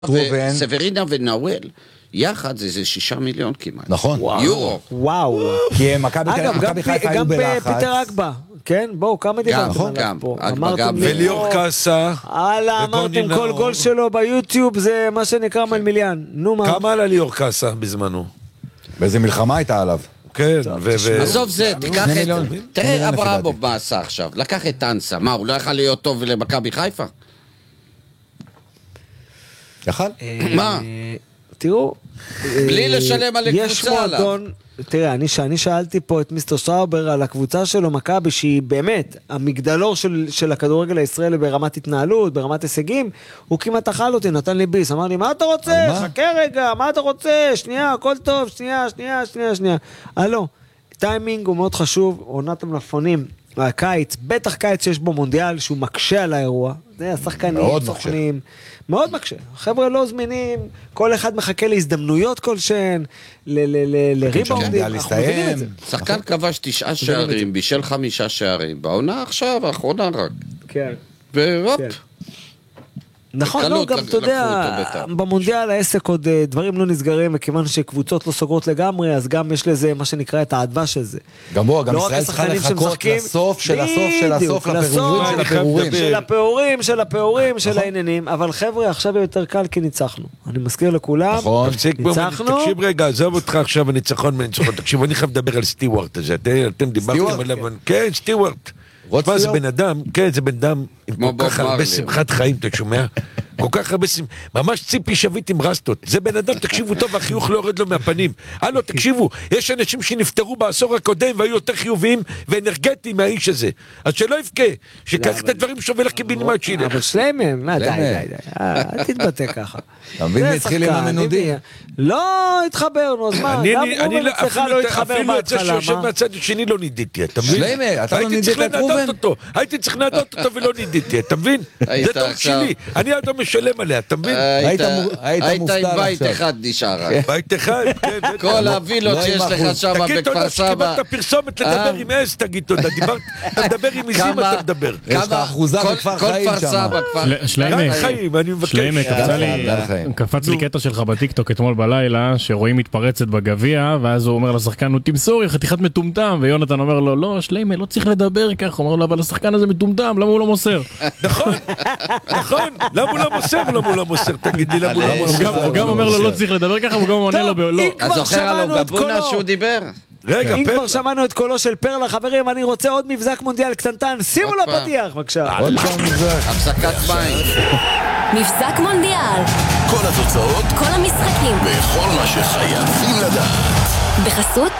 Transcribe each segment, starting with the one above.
סברינה ונאואל, יחד זה 6 מיליון כמעט. נכון. יורו. וואו. כי מכבי חיפה היו בלחץ. גם פיטר אגבה, כן? בואו, כמה דיברתם עליו פה. אמרתם וליאור קאסה. אמרתם כל גול שלו ביוטיוב זה מה שנקרא מלמיליאן. נו מה? כמה עלה ליאור קאסה בזמנו? באיזה מלחמה הייתה עליו? כן. עזוב זה, תיקח את... תראה אברמוב מה עשה עכשיו. לקח את טנסה. מה, הוא לא יכל להיות טוב למכבי חיפה? יכל? מה? תראו, בלי לשלם על יש הקבוצה עליו. מועדון, תראה, אני שאלתי פה את מיסטר שטראובר על הקבוצה שלו, מכבי, שהיא באמת המגדלור של הכדורגל הישראלי ברמת התנהלות, ברמת הישגים, הוא כמעט אכל אותי, נתן לי ביס, אמר לי, מה אתה רוצה? חכה רגע, מה אתה רוצה? שנייה, הכל טוב, שנייה. הלו, טיימינג הוא מאוד חשוב, עונת המלפפונים, הקיץ, בטח קיץ שיש בו מונדיאל, שהוא מקשה על האירוע, זה השחקנים, סוכנים, מאוד מקשה. חבר'ה לא זמינים, כל אחד מחכה להזדמנויות כלשהן, לריבאונדים, אנחנו מבינים את זה. שחקן כבש 9 שערים, בישל 5 שערים, בעונה עכשיו, האחרונה רק. כן. והופ. נכון, לא, גם אתה יודע, במונדיאל העסק עוד דברים לא נסגרים, וכיוון שקבוצות לא סוגרות לגמרי, אז גם יש לזה מה שנקרא את ההדבש הזה. גם בוא, גם ישראל צריכה לחכות לסוף של הסוף, לפירורים. של הפירורים, של העניינים, אבל חבר'ה, עכשיו יותר קל כי ניצחנו. אני מזכיר לכולם, ניצחנו. תקשיב רגע, עזוב אותך עכשיו הניצחון, תקשיב, אני חייב לדבר על סטיוארט הזה, אתם דיברתם עליו, כן, סטיוארט. מה זה בן אדם, כן, זה בן אדם עם כל כך הרבה שמחת חיים, אתה שומע? כל כך הרבה שמחת, ממש ציפי שביט עם רסטות. זה בן אדם, תקשיבו טוב, החיוך לא יורד לו מהפנים. הלו, תקשיבו, יש אנשים שנפטרו בעשור הקודם והיו יותר חיוביים ואנרגטיים מהאיש הזה. אז שלא יבכה, שיקח את הדברים שווה לך קיבינימט שילך. אבל שלהם, מה, די, אל תתבטא ככה. אתה מבין, התחיל עם המנודים. לא התחברנו, אז מה, גם רובן אצלך לא התחבר אפילו את זה שיושב מהצד השני לא נידיתי, אתה מבין? אתה לא נידית את רובן? הייתי צריך לנדות אותו ולא נידיתי, אתה מבין? זה טוב שלי, אני אדם משלם עליה, אתה מבין? היית עם בית אחד נשאר. בית אחד, כן. כל הווילות שיש לך שם בכפר סבא. קיבלת פרסומת לדבר עם אס, תגיד תודה, אתה מדבר עם עיזים, אתה מדבר. יש לך אחוזה בכפר חיים שם. שליימק, קפץ לי קטע שלך בטיקטוק אתמול בלילה, שרואים מתפרצת בגביע, ואז הוא אומר לשחקן, הוא תמסור, חתיכת מטומטם, ויונתן אומר לו, לא, שליימק, לא צריך לדבר כך, הוא אומר לו, אבל השחקן הזה מטומטם, למה הוא לא מוסר? נכון, למה הוא לא מוסר, תגיד לי, למה הוא לא מוסר? הוא גם אומר לו, לא צריך לדבר ככה, הוא גם עונה לו, לא. אז זוכר עליו גבונה שהוא דיבר? אם כבר שמענו את קולו של פרלה, חברים, אני רוצה עוד מבזק מונדיאל קטנטן, שימו לו פתיח, בבקשה. הפסקת מים. מבזק מונדיאל. כל התוצאות, כל המשחקים, וכל מה שחייבים לדעת. בחסות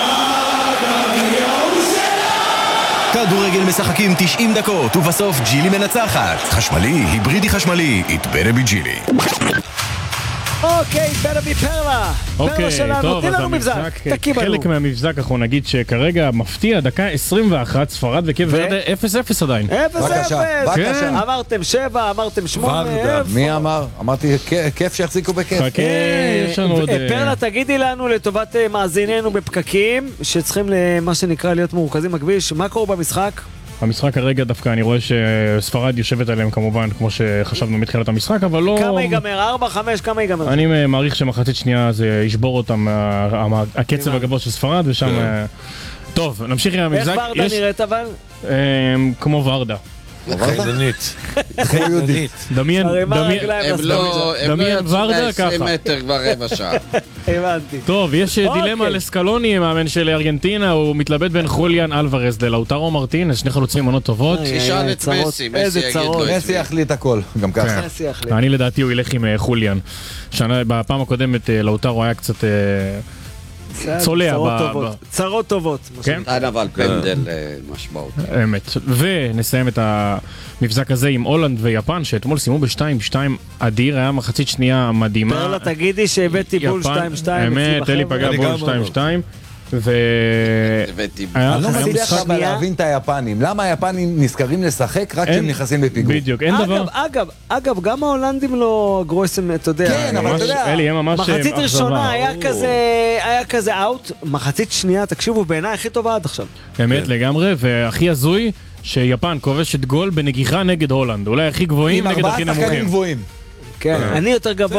כדורגל משחקים 90 דקות, ובסוף ג'ילי מנצחת. חשמלי, היברידי חשמלי, it better be ג'ילי. אוקיי, better be פרלה. פרלה שלנו, תן לנו מבזק. חלק מהמבזק, אנחנו נגיד שכרגע מפתיע, דקה 21, ספרד וקייב ורדה 0-0 עדיין. 0-0. אמרתם 7, אמרתם 8. מי אמר? אמרתי כיף שיחזיקו בכיף. חכה, יש לנו עוד... פרלה, תגידי לנו לטובת מאזיננו בפקקים, שצריכים למה שנקרא להיות מורכזים בכביש, מה קורה במשחק? המשחק הרגע דווקא אני רואה שספרד יושבת עליהם כמובן כמו שחשבנו מתחילת המשחק, אבל לא... כמה ייגמר? 4-5? כמה ייגמר? אני מעריך שמחצית שנייה זה ישבור אותם הקצב הגבוה של ספרד ושם... טוב, נמשיך עם המבזק. איך ורדה נראית אבל? כמו ורדה. חיילנית. דמיין ורדה ככה. 20 מטר כבר רבע שעה. הבנתי. טוב, יש דילמה לסקלוני, מאמן של ארגנטינה, הוא מתלבט בין חוליאן אלוורז ללאוטרו מרטינס, שני חלוצים עונות טובות. תשאל את מסי, מסי יגיד לו. מסי יחליט הכל, גם ככה. אני לדעתי הוא ילך עם חוליאן. בפעם הקודמת לאוטרו היה קצת... צולע צרות טובות, אבל פנדל משמעות. אמת. ונסיים את המבזק הזה עם הולנד ויפן, שאתמול סיימו ב-2-2 אדיר, היה מחצית שנייה מדהימה. פרלה, תגידי שהבאתי בול 2-2. אמת, אלי פגע בול 2-2. אני לא מצליח אבל להבין את היפנים. למה היפנים נזכרים לשחק רק כשהם נכנסים בפיגור? בדיוק, אין דבר. אגב, גם ההולנדים לא גרוסים, אתה יודע. כן, אבל אתה יודע. מחצית ראשונה היה כזה אאוט, מחצית שנייה, תקשיבו, בעיניי הכי טובה עד עכשיו. אמת לגמרי, והכי הזוי שיפן כובשת גול בנגיחה נגד הולנד. אולי הכי גבוהים נגד הכי נמוכים. כן, אני יותר גבוה